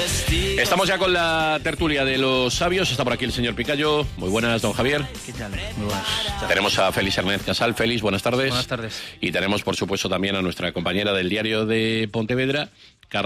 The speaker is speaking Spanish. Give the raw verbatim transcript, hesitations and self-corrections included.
Estamos ya con la tertulia de los sabios. Está por aquí el señor Picayo. Muy buenas, don Javier. ¿Qué tal? Muy buenas. Tenemos a Félix Hernández Casal. Félix, buenas tardes. Buenas tardes. Y tenemos, por supuesto, también a nuestra compañera del diario de Pontevedra,